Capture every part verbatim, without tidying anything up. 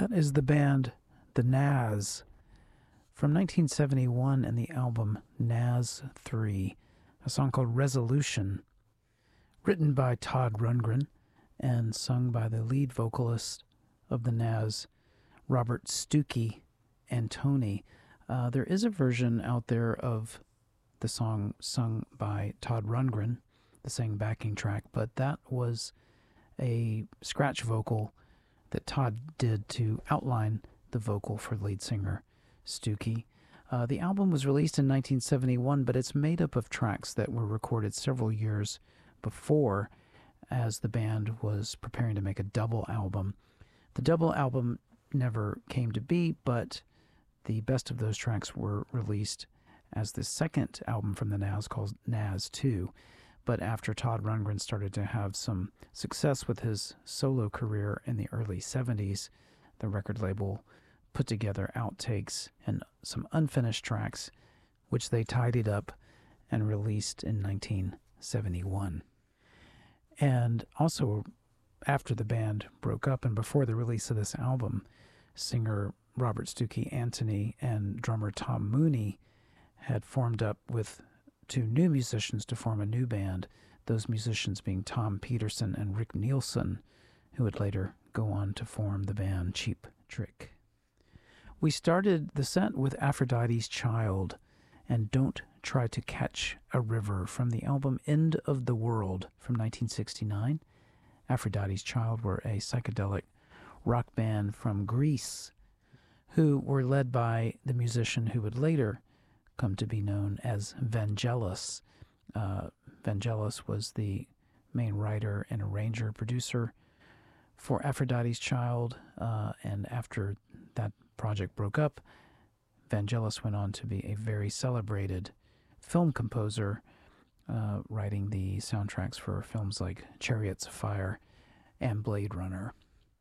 That is the band The Nazz from nineteen seventy-one and the album Nazz three, a song called Resolution, written by Todd Rundgren and sung by the lead vocalist of The Nazz, Robert Stuckey Antoni. Uh, there is a version out there of the song sung by Todd Rundgren, the same backing track, but that was a scratch vocal that Todd did to outline the vocal for lead singer Stuckey. Uh, the album was released in nineteen seventy-one, but it's made up of tracks that were recorded several years before, as the band was preparing to make a double album. The double album never came to be, but the best of those tracks were released as the second album from the Nazz called Nazz two. But after Todd Rundgren started to have some success with his solo career in the early seventies, the record label put together outtakes and some unfinished tracks, which they tidied up and released in nineteen seventy-one. And also, after the band broke up and before the release of this album, singer Robert Stuckey Antoni and drummer Tom Mooney had formed up with two new musicians to form a new band, those musicians being Tom Peterson and Rick Nielsen, who would later go on to form the band Cheap Trick. We started the set with Aphrodite's Child and Don't Try to Catch a River from the album End of the World from nineteen sixty-nine. Aphrodite's Child were a psychedelic rock band from Greece who were led by the musician who would later come to be known as Vangelis. Uh, Vangelis was the main writer and arranger, producer for Aphrodite's Child, uh, and after that project broke up, Vangelis went on to be a very celebrated film composer, uh, writing the soundtracks for films like Chariots of Fire and Blade Runner.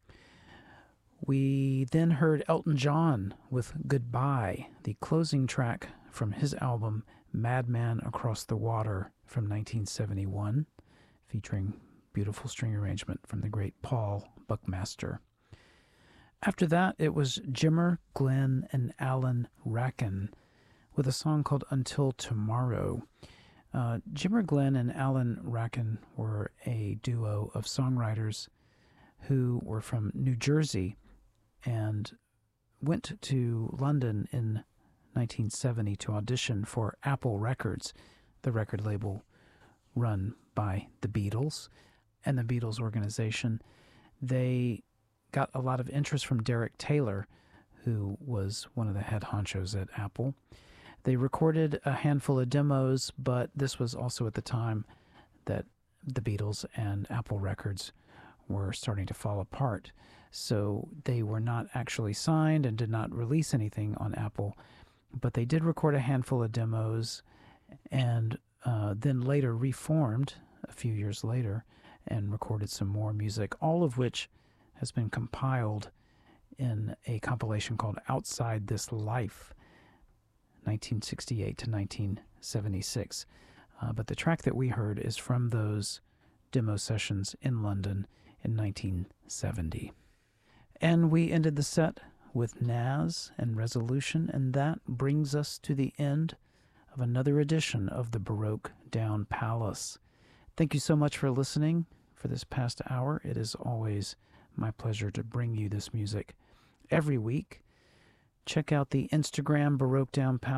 We then heard Elton John with Goodbye, the closing track from his album Madman Across the Water from nineteen seventy-one, featuring beautiful string arrangement from the great Paul Buckmaster. After that, it was Jimmer, Glenn, and Alan Racken with a song called Until Tomorrow. Uh, Jimmer, Glenn, and Alan Racken were a duo of songwriters who were from New Jersey and went to London in nineteen seventy to audition for Apple Records, the record label run by the Beatles and the Beatles organization. They got a lot of interest from Derek Taylor, who was one of the head honchos at Apple. They recorded a handful of demos, but this was also at the time that the Beatles and Apple Records were starting to fall apart. So they were not actually signed and did not release anything on Apple, but they did record a handful of demos and uh, then later reformed a few years later and recorded some more music, all of which has been compiled in a compilation called Outside This Life, nineteen sixty-eight to nineteen seventy-six. Uh, but the track that we heard is from those demo sessions in London in nineteen seventy. And we ended the set with Nazz and Resolution, and that brings us to the end of another edition of the Baroque Down Palace. Thank you so much for listening for this past hour. It is always my pleasure to bring you this music every week. Check out the Instagram Baroque Down Palace.